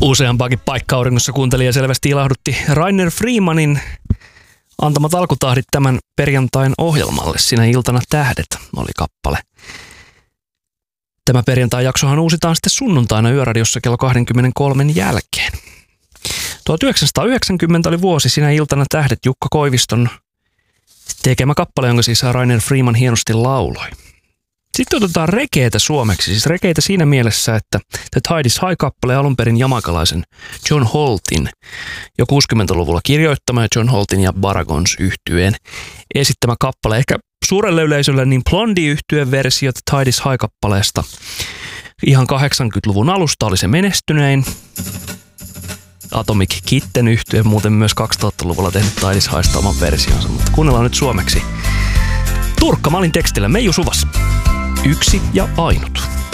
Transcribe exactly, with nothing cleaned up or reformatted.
Useampaakin paikka-auringossa kuuntelija selvästi ilahdutti Rainer Freemanin antamat alkutahdit tämän perjantain ohjelmalle. Sinä iltana tähdet oli kappale. Tämä perjantai-jaksohan uusitaan sitten sunnuntaina Yöradiossa kello kaksikymmentäkolme jälkeen. tuhatyhdeksänsataayhdeksänkymmentä oli vuosi Sinä iltana tähdet Jukka Koiviston tekemä kappale, jonka siis Rainer Freeman hienosti lauloi. Sitten otetaan regeetä suomeksi, siis regeetä siinä mielessä, että The Tide is High-kappale alun perin jamaikalaisen John Holtin jo kuusikymmentäluvulla kirjoittama ja John Holtin ja Baragons yhtyeen esittämä kappale. Ehkä suurelle yleisölle niin Blondie-yhtyeen versio The Tide is High-kappaleesta ihan kahdeksankymmentäluvun alusta oli se menestynein. Atomic Kitten yhtye muuten myös kaksituhattaluvulla tehnyt Tide is Highsta oman versionsa, mutta kuunnellaan nyt suomeksi. Turkka Malin tekstillä Meiju Suvas. Yksi ja ainut.